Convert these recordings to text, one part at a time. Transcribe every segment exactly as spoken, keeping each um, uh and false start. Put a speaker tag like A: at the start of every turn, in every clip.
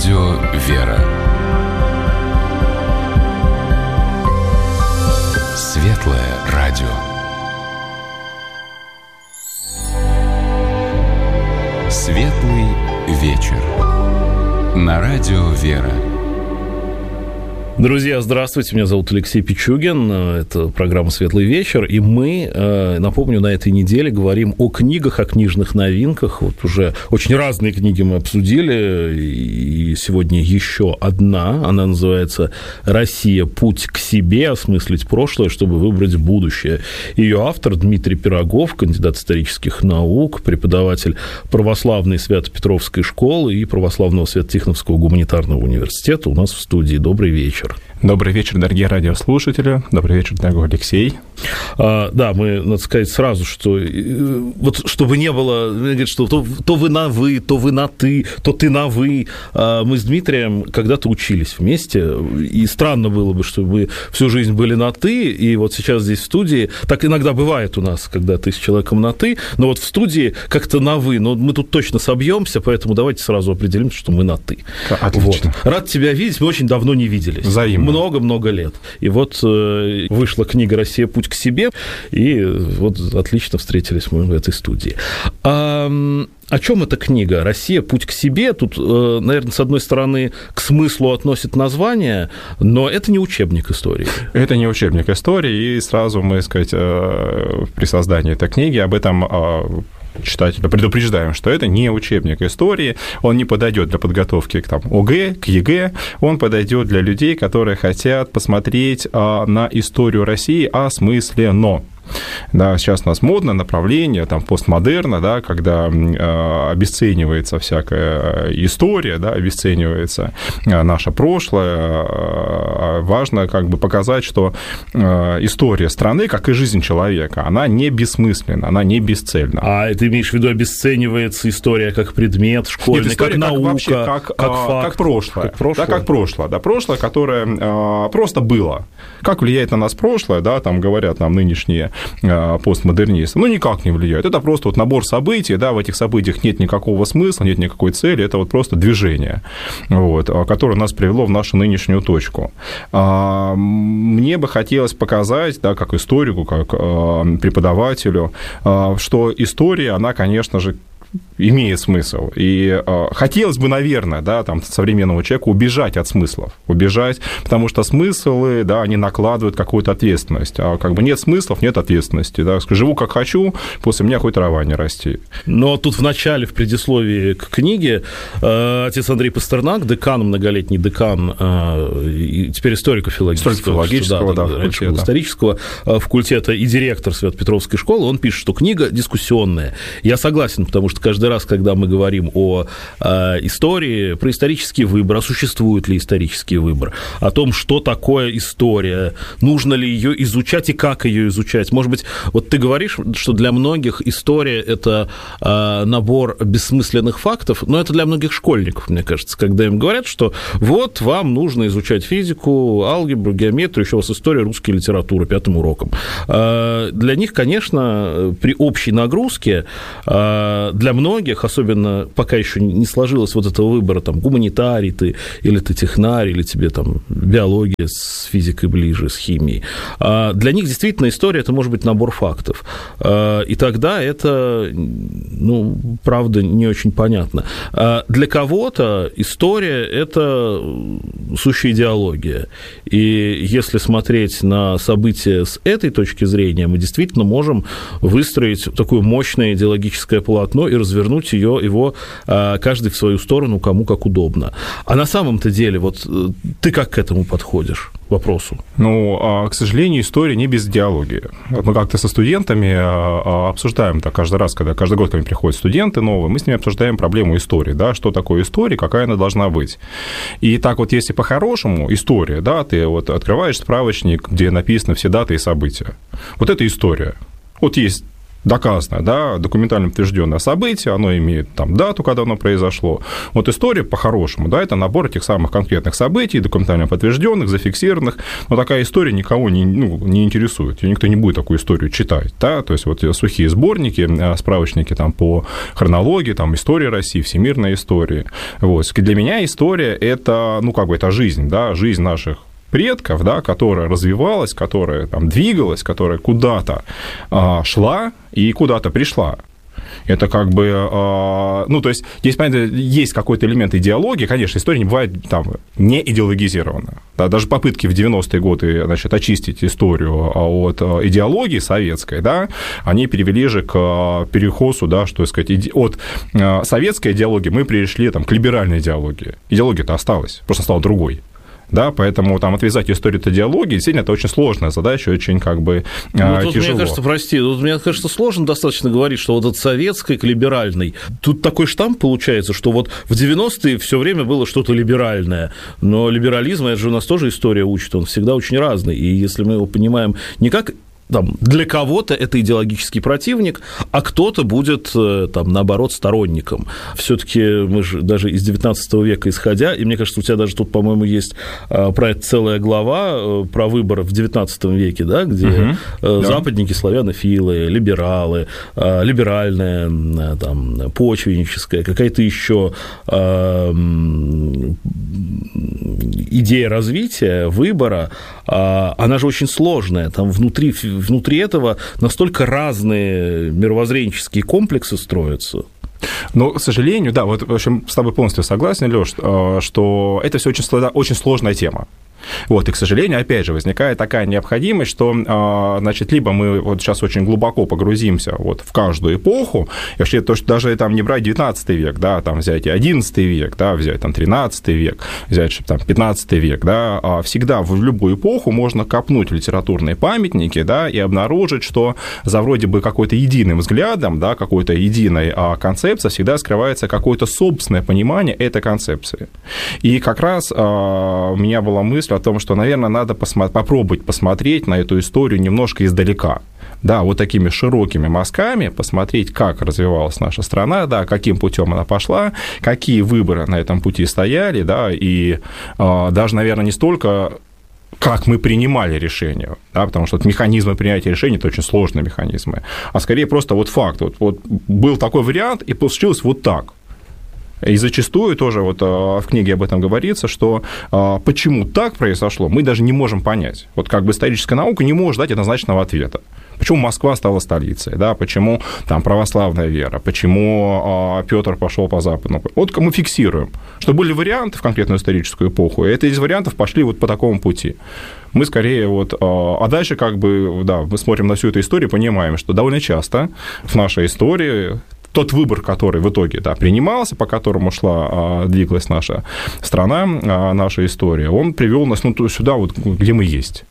A: Радио «Вера». Светлое радио. Светлый вечер. На радио «Вера».
B: Друзья, здравствуйте, меня зовут Алексей Пичугин, это программа «Светлый вечер», и мы, напомню, на этой неделе говорим о книгах, о книжных новинках. Вот уже очень разные книги мы обсудили, и сегодня еще одна, она называется «Россия. Путь к себе. Осмыслить прошлое, чтобы выбрать будущее». Ее автор Дмитрий Пирогов, кандидат исторических наук, преподаватель православной Свято-Петровской школы и православного Свято-Тихоновского гуманитарного университета у нас в студии. Добрый вечер.
C: Добрый вечер, дорогие радиослушатели. Добрый вечер, дорогой Алексей.
B: А, да, мы, надо сказать сразу, что вот чтобы не было, говорит, что то, то вы на «вы», то вы на «ты», то ты на «вы». А мы с Дмитрием когда-то учились вместе, и странно было бы, чтобы мы всю жизнь были на «ты», и вот сейчас здесь в студии, так иногда бывает у нас, когда ты с человеком на «ты», но вот в студии как-то на «вы», но мы тут точно собьемся, поэтому давайте сразу определим, что мы на «ты».
C: Отлично.
B: Вот. Рад тебя видеть, мы очень давно не виделись.
C: Взаимно.
B: Много-много лет. И вот э, вышла книга «Россия. Путь к себе», и вот отлично встретились мы в этой студии. А, о чем эта книга? «Россия. Путь к себе». Тут, э, наверное, с одной стороны, к смыслу относит название, но это не учебник истории.
C: Это не учебник истории, и сразу мы, так сказать, э, при создании этой книги об этом... Э, читателя предупреждаем, что это не учебник истории, он не подойдет для подготовки к там, ОГЭ, к ЕГЭ, он подойдет для людей, которые хотят посмотреть а, на историю России осмысленно. Да, сейчас у нас модное направление, там, постмодерна, да, когда э, обесценивается всякая история, да, обесценивается э, наше прошлое. Э, важно как бы показать, что э, история страны, как и жизнь человека, она не бессмысленна, она не бесцельна.
B: А ты имеешь в виду, обесценивается история как предмет школьный, Нет, история, как наука, как, вообще,
C: как,
B: как факт,
C: как прошлое.
B: Как прошлое.
C: Да, как прошлое, да, прошлое, которое э, просто было. Как влияет на нас прошлое, да, там говорят нам нынешние постмодернисты, ну, никак не влияет. Это просто вот набор событий, да, в этих событиях нет никакого смысла, нет никакой цели, это вот просто движение, вот, которое нас привело в нашу нынешнюю точку. Мне бы хотелось показать, да, как историку, как преподавателю, что история, она, конечно же, имеет смысл. И э, хотелось бы, наверное, да, там, современному человеку убежать от смыслов. Убежать, потому что смыслы, да, они накладывают какую-то ответственность. А как бы нет смыслов, нет ответственности. Да. Живу как хочу, после меня хоть трава не расти.
B: Но тут в начале, в предисловии к книге, э, отец Андрей Пастернак, декан, многолетний декан, э, и теперь историко-филологического,
C: историко-филологического, да,
B: да, раньше был исторического факультета и директор Свято-Петровской школы, он пишет, что книга дискуссионная. Я согласен, потому что каждый раз, когда мы говорим о э, истории, про исторический выбор, а существует ли исторический выбор, о том, что такое история, нужно ли ее изучать и как ее изучать. Может быть, вот ты говоришь, что для многих история – это э, набор бессмысленных фактов, но это для многих школьников, мне кажется, когда им говорят, что вот вам нужно изучать физику, алгебру, геометрию, еще у вас история, русская литература пятым уроком. Э, для них, конечно, при общей нагрузке, э, для многих, особенно пока еще не сложилось вот этого выбора, там, гуманитарий ты, или ты технарий, или тебе там биология с физикой ближе, с химией, для них действительно история – это может быть набор фактов. И тогда это, ну, правда, не очень понятно. Для кого-то история – это сущая идеология. И если смотреть на события с этой точки зрения, мы действительно можем выстроить такое мощное идеологическое полотно и развернуть ее, его каждый в свою сторону, кому как удобно. А на самом-то деле, вот ты как к этому подходишь, к вопросу?
C: Ну, к сожалению, история не без идеологии. Мы как-то со студентами обсуждаем, так каждый раз, когда каждый год ко мне приходят студенты новые, мы с ними обсуждаем проблему истории, да, что такое история, какая она должна быть. И так вот, если по-хорошему история, да, ты вот открываешь справочник, где написаны все даты и события. Вот это история. Вот есть доказанное, да, документально подтвержденное событие, оно имеет там дату, когда оно произошло. Вот история по-хорошему, да, это набор этих самых конкретных событий, документально подтвержденных, зафиксированных, но такая история никого не, ну, не интересует, и никто не будет такую историю читать, да, то есть вот сухие сборники, справочники там по хронологии, там история России, всемирная история. Вот. Для меня история – это, ну, как бы, это жизнь, да, жизнь наших предков, да, которая развивалась, которая там двигалась, которая куда-то а, шла и куда-то пришла. Это как бы, а, ну, то есть, здесь, понятно, есть какой-то элемент идеологии, конечно, история не бывает там не идеологизирована. Да, даже попытки в девяностые годы, значит, очистить историю от идеологии советской, да, они привели же к перехозу, да, что сказать, от советской идеологии мы перешли там, к либеральной идеологии. Идеология-то осталась, просто стала другой. Да, поэтому там отвязать историю от идеологии, действительно, это очень сложная задача, очень как бы ну, тут, тяжело.
B: Мне кажется, прости, тут, мне кажется, сложно достаточно говорить, что вот от советской к либеральной. Тут такой штамп получается, что вот в девяностые все время было что-то либеральное, но либерализм, это же у нас тоже история учит, он всегда очень разный, и если мы его понимаем не как... Там, для кого-то это идеологический противник, а кто-то будет, там, наоборот, сторонником. Все-таки мы же даже из девятнадцатого века исходя, и мне кажется, у тебя даже тут, по-моему, есть про это целая глава, про выборы в девятнадцатом веке, да, где угу, западники, да. Славянофилы, либералы, либеральная, там, почвенническая, какая-то еще идея развития, выбора, она же очень сложная, там внутри внутри этого настолько разные мировоззренческие комплексы строятся.
C: Но, к сожалению, да, вот, в общем, с тобой полностью согласен, Лёш, что это все очень, очень сложная тема. Вот, и, к сожалению, опять же, возникает такая необходимость, что, значит, либо мы вот сейчас очень глубоко погрузимся вот в каждую эпоху, и вообще то, что даже там не брать девятнадцатый век, да, там взять и одиннадцатый век, да, взять там тринадцатый век, взять там пятнадцатый век, да, а всегда в любую эпоху можно копнуть в литературные памятники, да, и обнаружить, что за вроде бы какой-то единым взглядом, да, какой-то единой концепцией всегда скрывается какое-то собственное понимание этой концепции. И как раз у меня была мысль о том, что, наверное, надо посмо- попробовать посмотреть на эту историю немножко издалека. Да, вот такими широкими мазками посмотреть, как развивалась наша страна, да, каким путем она пошла, какие выборы на этом пути стояли, да, и э, даже, наверное, не столько как мы принимали решения, да, потому что вот механизмы принятия решений – это очень сложные механизмы, а скорее просто вот факт, вот, вот был такой вариант, и получилось вот так. И зачастую тоже вот в книге об этом говорится, что почему так произошло, мы даже не можем понять. Вот как бы историческая наука не может дать однозначного ответа. Почему Москва стала столицей, да, почему там православная вера, почему Петр пошел по западу. Вот мы фиксируем, что были варианты в конкретную историческую эпоху, и это из вариантов пошли вот по такому пути. Мы скорее вот... А дальше как бы, да, мы смотрим на всю эту историю и понимаем, что довольно часто в нашей истории тот выбор, который в итоге, да, принимался, по которому шла, двигалась наша страна, наша история, он привел нас, ну, сюда, вот, где мы есть.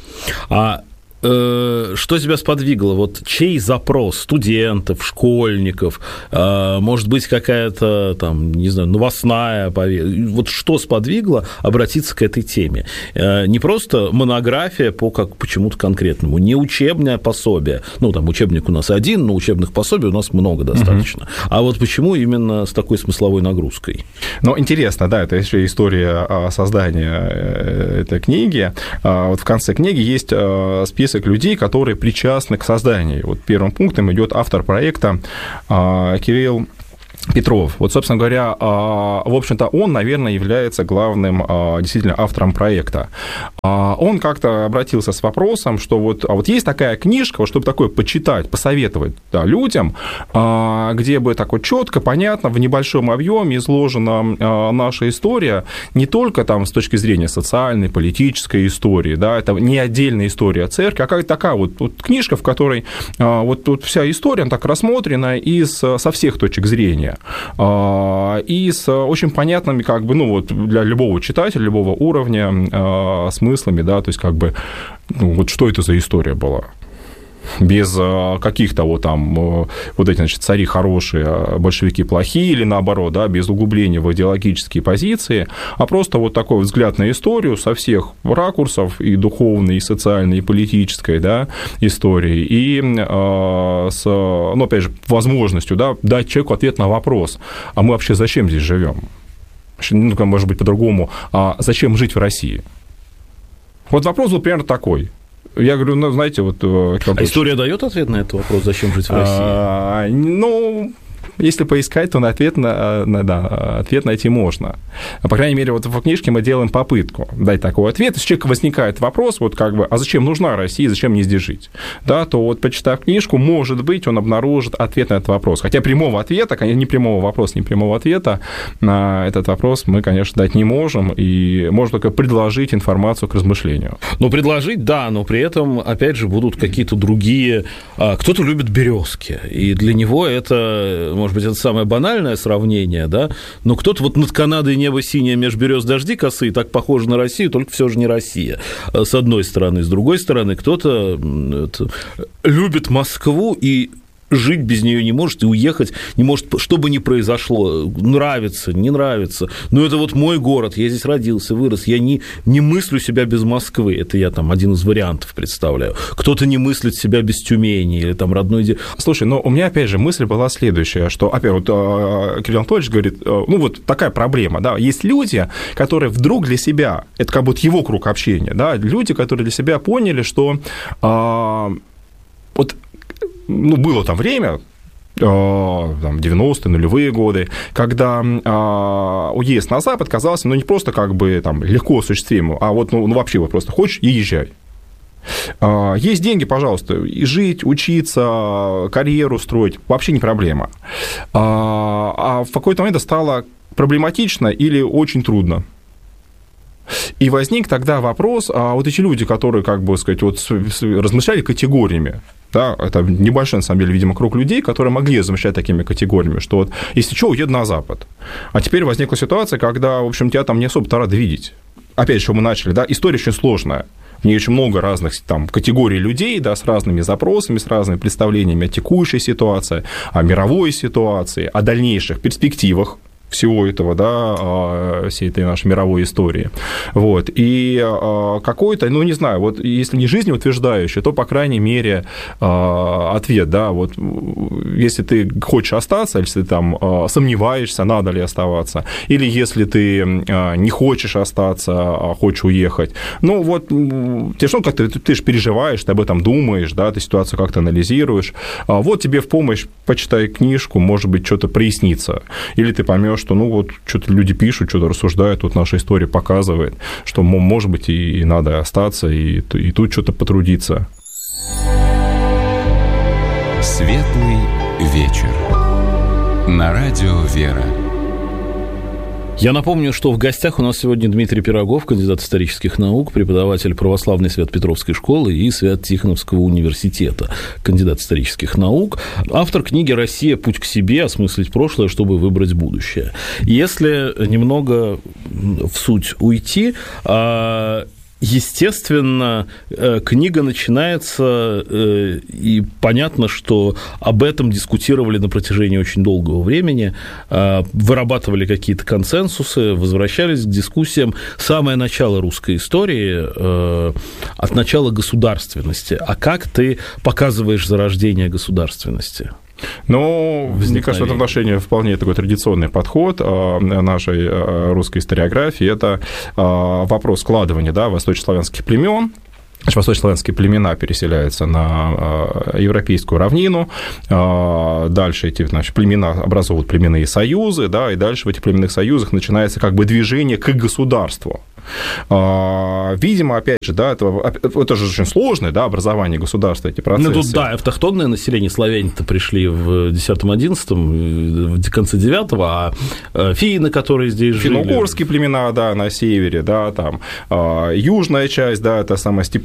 B: А что тебя сподвигло? Вот чей запрос? Студентов, школьников? Может быть, какая-то, там, не знаю, новостная повестка? Вот что сподвигло обратиться к этой теме? Не просто монография по как, почему-то конкретному, не учебное пособие. Ну, там, учебник у нас один, но учебных пособий у нас много достаточно. Угу. А вот почему именно с такой смысловой нагрузкой?
C: Ну, интересно, да, это еще история создания этой книги. Вот в конце книги есть список людей, которые причастны к созданию. Вот первым пунктом идет автор проекта Кирилл Петров. Вот, собственно говоря, в общем-то, он, наверное, является главным действительно автором проекта. Он как-то обратился с вопросом, что вот, а вот есть такая книжка, вот, чтобы такое почитать, посоветовать, да, людям, где бы так вот четко, понятно, в небольшом объеме изложена наша история, не только там с точки зрения социальной, политической истории, да, это не отдельная история церкви, а какая-то такая вот, вот книжка, в которой вот, вот вся история так рассмотрена из, со всех точек зрения. И с очень понятными, как бы, ну, вот для любого читателя, любого уровня смыслами, да, то есть, как бы, ну, вот что это за история была. без каких-то вот там, вот эти, значит, цари хорошие, большевики плохие, или наоборот, да, без углубления в идеологические позиции, а просто вот такой взгляд на историю со всех ракурсов, и духовной, и социальной, и политической, да, истории, и э, с, ну, опять же, возможностью, да, дать человеку ответ на вопрос, а мы вообще зачем здесь живем? Ну, может быть, по-другому, а зачем жить в России? Вот вопрос был примерно такой. Я говорю, ну, знаете, вот...
B: А история дает ответ на этот вопрос, зачем жить в России?
C: А, ну... Если поискать, то на ответ, на, на, да, ответ найти можно. По крайней мере, вот в книжке мы делаем попытку дать такой ответ. Если у человека возникает вопрос, вот как бы, а зачем нужна Россия, зачем мне здесь жить? Да, то вот, почитав книжку, может быть, он обнаружит ответ на этот вопрос. Хотя прямого ответа, конечно, ни прямого вопроса, ни прямого ответа на этот вопрос мы, конечно, дать не можем, и можно только предложить информацию к размышлению.
B: Ну, предложить, да, но при этом, опять же, будут какие-то другие... Кто-то любит березки, и для него это... Может быть, это самое банальное сравнение, да, но кто-то вот над Канадой небо синее, меж берез дожди косые, так похоже на Россию, только все же не Россия, с одной стороны. С другой стороны, кто-то любит Москву и жить без нее не может, и уехать не может, что бы ни произошло, нравится, не нравится, но это вот мой город, я здесь родился, вырос, я не, не мыслю себя без Москвы, это я там один из вариантов представляю, кто-то не мыслит себя без Тюмени или там родной...
C: Слушай, но у меня, опять же, мысль была следующая, что, опять вот Кирилл Анатольевич говорит, ну вот такая проблема, да, есть люди, которые вдруг для себя, это как будто его круг общения, да, люди, которые для себя поняли, что а, вот ну, было там время, там, девяностые, нулевые годы, когда а, уезд на Запад казался, ну, не просто как бы там легко осуществимым, а вот, ну, ну вообще вот просто хочешь – и езжай. А, есть деньги, пожалуйста, и жить, учиться, карьеру строить – вообще не проблема. А, а в какой-то момент это стало проблематично или очень трудно. И возник тогда вопрос, а вот эти люди, которые, как бы сказать, вот размышляли категориями, да, это небольшой, на самом деле, видимо, круг людей, которые могли размышлять такими категориями, что вот, если что, уеду на Запад. А теперь возникла ситуация, когда, в общем, тебя там не особо-то рады видеть. Опять, что мы начали, да, история очень сложная. В ней очень много разных там категорий людей, да, с разными запросами, с разными представлениями о текущей ситуации, о мировой ситуации, о дальнейших перспективах всего этого, да, всей этой нашей мировой истории. Вот. И какой-то, ну, не знаю, вот если не жизнеутверждающий, то, по крайней мере, ответ, да, вот если ты хочешь остаться, если ты там сомневаешься, надо ли оставаться, или если ты не хочешь остаться, а хочешь уехать, ну, вот, тебе что, как-то ты, ты же переживаешь, ты об этом думаешь, да, ты ситуацию как-то анализируешь, вот тебе в помощь почитай книжку, может быть, что-то прояснится, или ты поймешь, что, ну, вот, что-то люди пишут, что-то рассуждают, тут наша история показывает, что, может быть, и, и надо остаться, и, и тут что-то потрудиться.
A: Светлый вечер. На радио «Вера».
B: Я напомню, что в гостях у нас сегодня Дмитрий Пирогов, кандидат исторических наук, преподаватель православной Свято-Петровской школы и Свято-Тихоновского университета, кандидат исторических наук, автор книги «Россия. Путь к себе. Осмыслить прошлое, чтобы выбрать будущее». Если немного в суть уйти, естественно, книга начинается, и понятно, что об этом дискутировали на протяжении очень долгого времени, вырабатывали какие-то консенсусы, возвращались к дискуссиям. Самое начало русской истории от начала государственности. А как ты показываешь зарождение государственности?
C: Ну, мне кажется, в этом отношении вполне такой традиционный подход нашей русской историографии. Это вопрос складывания, да, восточнославянских племен. Восточнославянские племена переселяются на европейскую равнину, дальше эти, значит, племена образовывают племенные союзы, да, и дальше в этих племенных союзах начинается как бы движение к государству. Видимо, опять же, да, это, это же очень сложное, да, образование государства, эти процессы.
B: Ну, тут, да, автохтонное население, славяне-то пришли в десятом-одиннадцатом, в конце девятого, а финны, которые здесь жили...
C: Финно-угорские племена, да, на севере, да, там, южная часть, да, это самая степная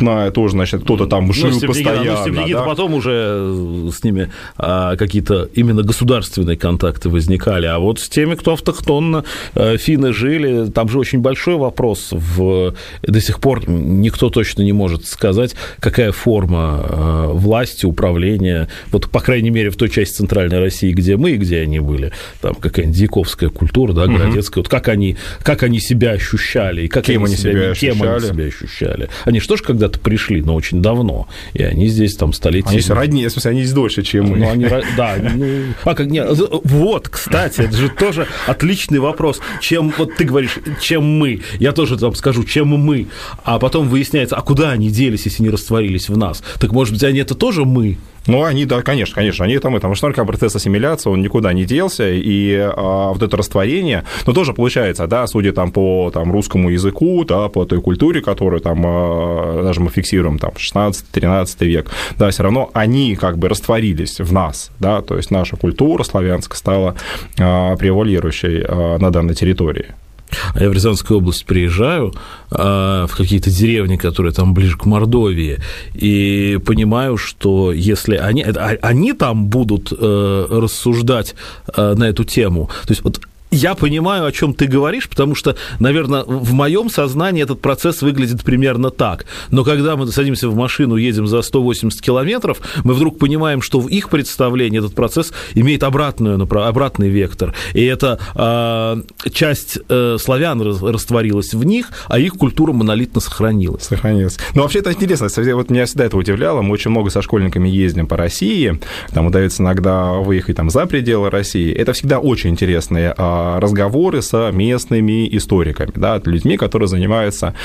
C: степная тоже, значит, кто-то там жил ну, постоянно. Ну,
B: степняки, да? Потом уже с ними а, какие-то именно государственные контакты возникали, а вот с теми, кто автохтонно, а, финны жили, там же очень большой вопрос, в... до сих пор никто точно не может сказать, какая форма а, власти, управления, вот, по крайней мере, в той части Центральной России, где мы, где они были, там какая-нибудь дьяковская культура, да, городецкая, угу. вот как они, как они себя ощущали, и как
C: кем
B: они,
C: они себя, себя
B: кем они себя ощущали. Они же тоже когда-то пришли, но очень давно, и они здесь там столетия.
C: Они все роднее, в смысле, они здесь дольше, чем мы.
B: Ну, они, да, ну, а как, нет, вот, кстати, это же тоже отличный вопрос, чем, вот ты говоришь, чем мы, я тоже там скажу, чем мы, а потом выясняется, а куда они делись, если не растворились в нас? Так, может быть, они это тоже мы?
C: Ну, они, да, конечно, конечно, они там, потому что только процесс ассимиляции, он никуда не делся, и а, вот это растворение, ну, тоже получается, да, судя там по там, русскому языку, да, по той культуре, которую там, а, даже мы фиксируем, там, шестнадцатый-тринадцатый век, да, все равно они как бы растворились в нас, да, то есть наша культура славянская стала а, превалирующей а, на данной территории.
B: Я в Рязанскую область приезжаю, в какие-то деревни, которые там ближе к Мордовии, и понимаю, что если они, они там будут рассуждать на эту тему, то есть вот я понимаю, о чем ты говоришь, потому что, наверное, в моем сознании этот процесс выглядит примерно так. Но когда мы садимся в машину, едем за сто восемьдесят километров, мы вдруг понимаем, что в их представлении этот процесс имеет обратную, обратный вектор. И эта э, часть э, славян растворилась в них, а их культура монолитно сохранилась.
C: Сохранилась. Ну, вообще, это интересно. Вот меня всегда это удивляло. Мы очень много со школьниками ездим по России. Там удается иногда выехать там, за пределы России. Это всегда очень интересные разговоры с местными историками, да, людьми, которые занимаются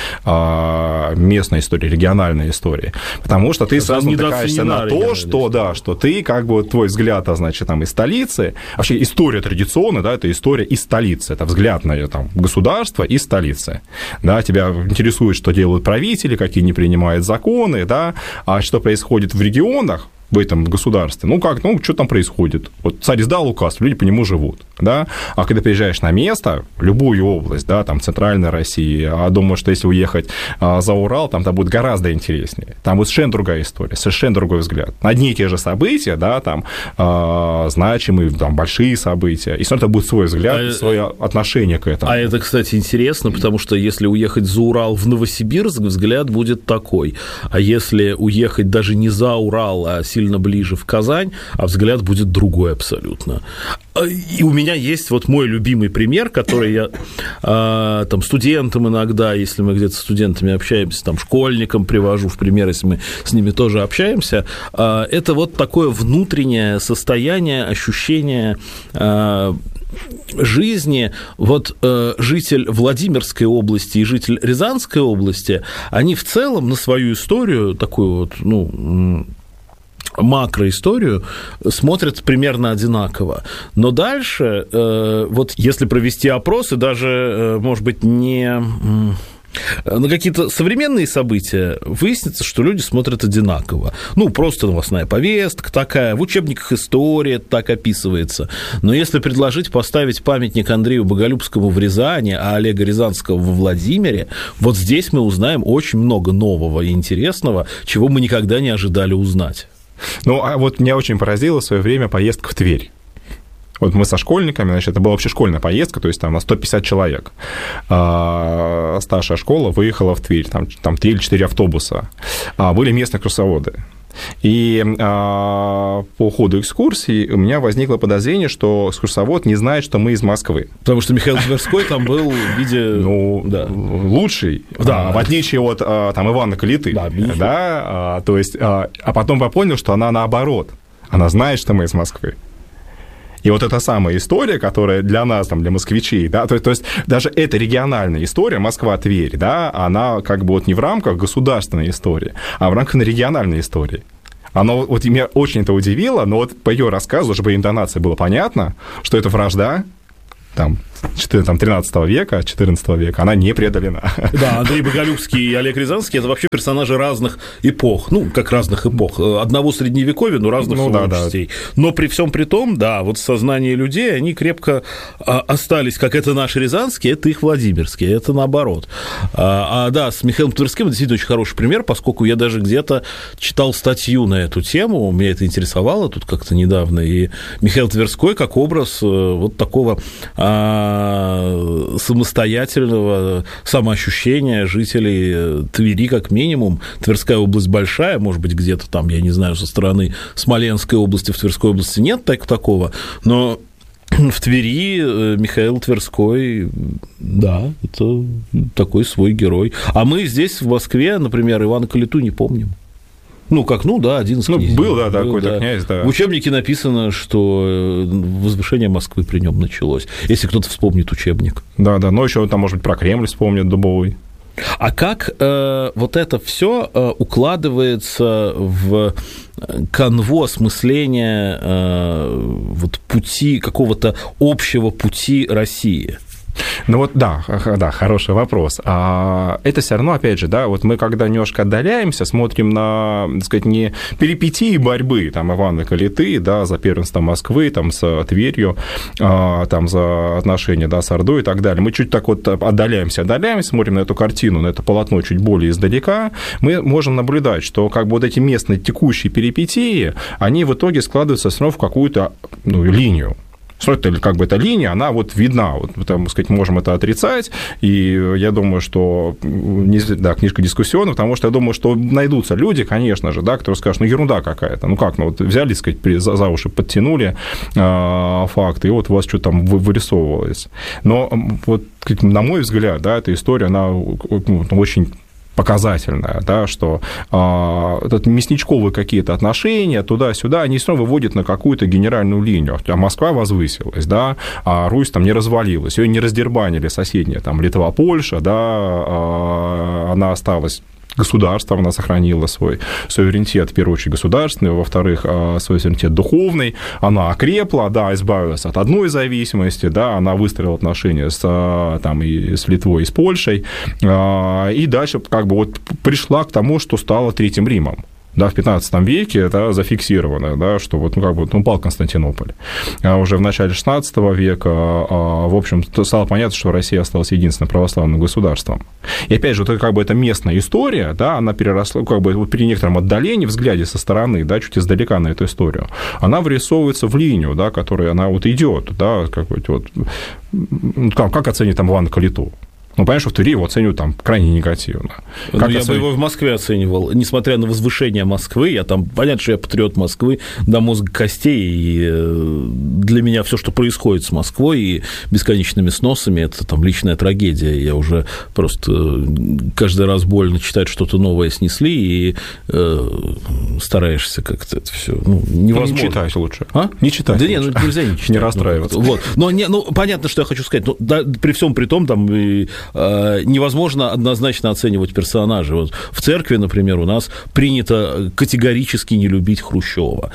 C: а, местной историей, региональной историей. Потому что ты сразу натыкаешься на то, что, да, что ты, как бы, твой взгляд, а, значит, там, из столицы, вообще история традиционная, да, это история из столицы, это взгляд на там, государство из столицы. Да, тебя интересует, что делают правители, какие не принимают законы, да, а что происходит в регионах, в этом государстве, ну как, ну что там происходит? Вот царь издал указ, люди по нему живут, да, а когда приезжаешь на место, любую область, да, там, центральной России, а думаю, что если уехать а, за Урал, там, там будет гораздо интереснее, там будет совершенно другая история, совершенно другой взгляд. Одни и те же события, да, там, а, значимые, там, большие события, и все равно это будет свой взгляд, а, свое отношение к этому.
B: А это, кстати, интересно, потому что если уехать за Урал в Новосибирск, взгляд будет такой, а если уехать даже не за Урал, а сильно ближе в Казань, а взгляд будет другой абсолютно. И у меня есть вот мой любимый пример, который я а, там студентам иногда, если мы где-то с студентами общаемся, там школьникам привожу в пример, если мы с ними тоже общаемся, а, это вот такое внутреннее состояние, ощущение а, жизни. Вот э, житель Владимирской области и житель Рязанской области, они в целом на свою историю такую вот, ну, макроисторию смотрят примерно одинаково. Но дальше, э, вот если провести опросы, даже, э, может быть, не... на какие-то современные события выяснится, что люди смотрят одинаково. Ну, просто новостная повестка такая, в учебниках история так описывается. Но если предложить поставить памятник Андрею Боголюбскому в Рязани, а Олега Рязанского во Владимире, вот здесь мы узнаем очень много нового и интересного, чего мы никогда не ожидали узнать.
C: Ну, а вот меня очень поразила в свое время поездка в Тверь. Вот мы со школьниками, значит, это была общешкольная поездка, то есть там на сто пятьдесят человек. А, старшая школа выехала в Тверь, там, там три или четыре автобуса. А, были местные экскурсоводы. И а, по ходу экскурсии у меня возникло подозрение, что экскурсовод не знает, что мы из Москвы.
B: Потому что Михаил Тверской там был в виде...
C: Ну, да. Лучший, да. В отличие от там, Ивана Калиты. Да, да, а, то есть, а, а потом я понял, что она наоборот. Она знает, что мы из Москвы. И вот эта самая история, которая для нас, там, для москвичей, да, то, то есть даже эта региональная история, Москва-Тверь, да, она как бы вот не в рамках государственной истории, а в рамках региональной истории. Оно, вот меня очень это удивило, но вот по ее рассказу, уже по интонации было понятно, что это вражда, там, тринадцатого века, четырнадцатого века, она не преодолена.
B: Да, Андрей Боголюбский и Олег Рязанский – это вообще персонажи разных эпох, ну, как разных эпох, одного средневековья, но разных ну, да, частей. Да. Но при всем при том, да, вот сознание людей, они крепко остались, как это наши рязанские, это их владимирские, это наоборот. А, а да, с Михаилом Тверским это действительно очень хороший пример, поскольку я даже где-то читал статью на эту тему, меня это интересовало тут как-то недавно, и Михаил Тверской как образ вот такого а, самостоятельного самоощущения жителей Твери, как минимум. Тверская область большая, может быть, где-то там, я не знаю, со стороны Смоленской области, в Тверской области нет так, такого, но в Твери Михаил Тверской, да, это такой свой герой. А мы здесь, в Москве, например, Ивана Калиту не помним. Ну, как, ну, да, один из князей.
C: Ну, был, да, такой-то да. князь, да.
B: В учебнике написано, что возвышение Москвы при нем началось, если кто-то вспомнит учебник.
C: Да, да, но еще там, может быть, про Кремль вспомнит Дубовый.
B: А как э, вот это все э, укладывается в канву осмысления э, вот пути, какого-то общего пути России?
C: Ну вот да, да, хороший вопрос. А это все равно, опять же, да, вот мы когда немножко отдаляемся, смотрим на, так сказать, не перипетии борьбы там Ивана Калиты, да, за первенство Москвы, там, с Тверью, там, за отношения, да, с Ордой и так далее. Мы чуть так вот отдаляемся, отдаляемся, смотрим на эту картину, на это полотно чуть более издалека, мы можем наблюдать, что как бы вот эти местные текущие перипетии, они в итоге складываются все равно в какую-то, ну, линию. Что как бы эта линия, она вот видна, вот, там, сказать, можем это отрицать, и я думаю, что, да, книжка дискуссионная, потому что я думаю, что найдутся люди, конечно же, да, которые скажут, ну, ерунда какая-то, ну, как, ну, вот взяли, сказать, за, за уши подтянули э, факты, и вот у вас что-то там вырисовывалось. Но вот, на мой взгляд, да, эта история, она очень показательная, да, что а, местничковые какие-то отношения туда-сюда, они все равно выводят на какую-то генеральную линию. А Москва возвысилась, да, а Русь там не развалилась, ее не раздербанили соседние, там, Литва, Польша, да, а, она осталась государством, она сохранила свой суверенитет, в первую очередь, государственный, во-вторых, свой суверенитет духовный, она окрепла, да, избавилась от одной зависимости, да, она выстроила отношения с, там, и с Литвой, и с Польшей, и дальше как бы вот пришла к тому, что стало Третьим Римом. Да, в пятнадцатом веке это зафиксировано, да, что вот, ну, как бы, ну, упал Константинополь. А уже в начале шестнадцатого века, в общем, стало понятно, что Россия осталась единственным православным государством. И опять же, вот как бы эта местная история, да, она переросла, как бы при некотором отдалении, взгляде со стороны, да, чуть издалека на эту историю, она вырисовывается в линию, да, которая она вот идет, да, как бы вот, как, как оценить там Ивана Калиту? Ну, понятно, что в Твери его оценивают там крайне негативно.
B: Ну, я оценивать? бы его в Москве оценивал, несмотря на возвышение Москвы, я там, понятно, что я патриот Москвы до мозга костей, и для меня все, что происходит с Москвой и бесконечными сносами, это там личная трагедия, я уже просто каждый раз больно читать, что-то новое снесли, и э, стараешься как-то это все, ну, невозможно.
C: Не читать лучше.
B: А?
C: Не читать
B: Да
C: лучше.
B: нет, ну, нельзя не читать.
C: Не расстраиваться.
B: Ну, вот. Но не, ну, понятно, что я хочу сказать, ну, да, при всем при том, там, и, невозможно однозначно оценивать персонажей. Вот в церкви, например, у нас принято категорически не любить Хрущева.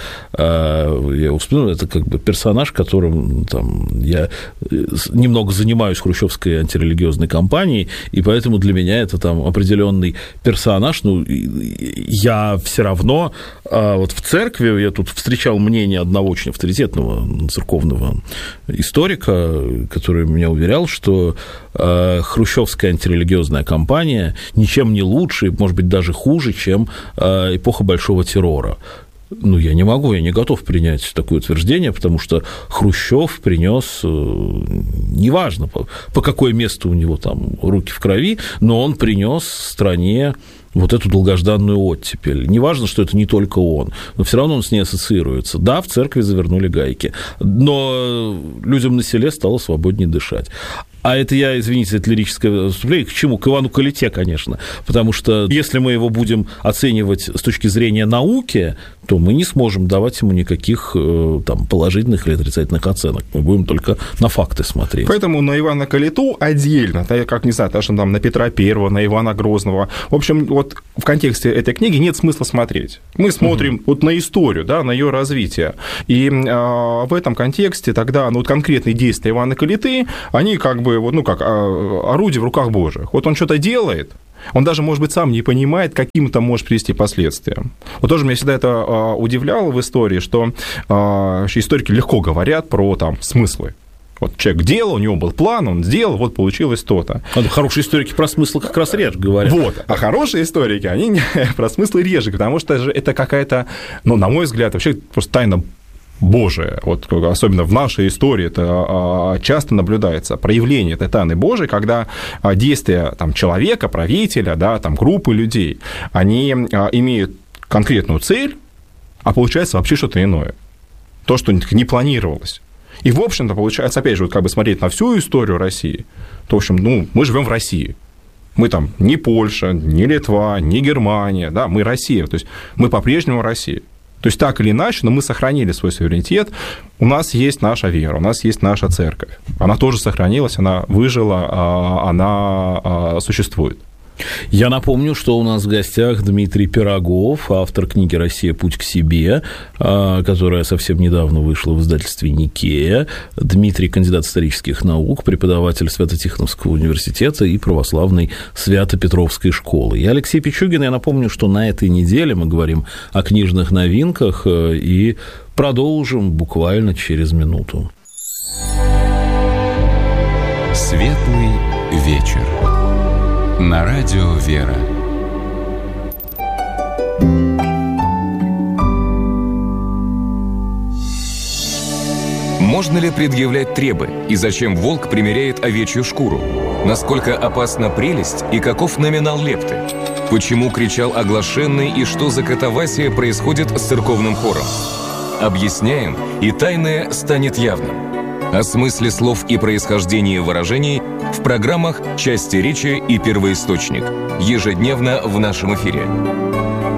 B: Я вспомнил, это как бы персонаж, которым там, я немного занимаюсь хрущевской антирелигиозной кампанией, и поэтому для меня это там определенный персонаж. Ну, я все равно вот в церкви, я тут встречал мнение одного очень авторитетного церковного историка, который меня уверял, что хрущевская антирелигиозная кампания ничем не лучше, может быть, даже хуже, чем эпоха Большого террора. Ну, я не могу, я не готов принять такое утверждение, потому что Хрущев принес, неважно, по, по какое место у него там руки в крови, но он принес стране вот эту долгожданную оттепель. Неважно, что это не только он, но все равно он с ней ассоциируется. Да, в церкви завернули гайки, но людям на селе стало свободнее дышать. А это я, извините, это лирическое выступление. К чему? К Ивану Калите, конечно. Потому что если мы его будем оценивать с точки зрения науки, то мы не сможем давать ему никаких там, положительных или отрицательных оценок. Мы будем только на факты смотреть.
C: Поэтому на Ивана Калиту отдельно, как, не знаю, даже там на Петра Первого, на Ивана Грозного. В общем, вот вот в контексте этой книги нет смысла смотреть. Мы смотрим угу. вот на историю, да, на ее развитие. И а, в этом контексте тогда ну, вот конкретные действия Ивана Калиты, они как бы, вот, ну, как а, орудие в руках Божьих. Вот он что-то делает, он даже, может быть, сам не понимает, каким это может привести последствиям. Вот тоже меня всегда это а, удивляло в истории, что а, историки легко говорят про там, смыслы. Вот человек делал, у него был план, он сделал, вот получилось то-то.
B: Хорошие историки про смыслы как раз реже говорят.
C: Вот, а хорошие историки, они про смыслы реже, потому что это какая-то, ну, на мой взгляд, вообще просто тайна Божия. Вот особенно в нашей истории это часто наблюдается проявление этой тайны Божией, когда действия там, человека, правителя, да, там, группы людей, они имеют конкретную цель, а получается вообще что-то иное. То, что не планировалось. И, в общем-то, получается, опять же, вот как бы смотреть на всю историю России, то, в общем, ну, мы живем в России. Мы там не Польша, не Литва, не Германия, да, мы Россия, то есть мы по-прежнему Россия. То есть так или иначе, но мы сохранили свой суверенитет, у нас есть наша вера, у нас есть наша церковь. Она тоже сохранилась, она выжила, она существует.
B: Я напомню, что у нас в гостях Дмитрий Пирогов, автор книги «Россия. Путь к себе», которая совсем недавно вышла в издательстве «Никея». Дмитрий – кандидат исторических наук, преподаватель Свято-Тихоновского университета и православной Свято-Петровской школы. Я Алексей Пичугин. Я напомню, что на этой неделе мы говорим о книжных новинках и продолжим буквально через минуту.
A: Светлый вечер. На радио «Вера».
D: Можно ли предъявлять требы? И зачем волк примеряет овечью шкуру? Насколько опасна прелесть и каков номинал лепты? Почему кричал оглашенный и что за катавасия происходит с церковным хором? Объясняем, и тайное станет явным. О смысле слов и происхождении выражений в программах «Части речи» и «Первоисточник». Ежедневно в нашем эфире.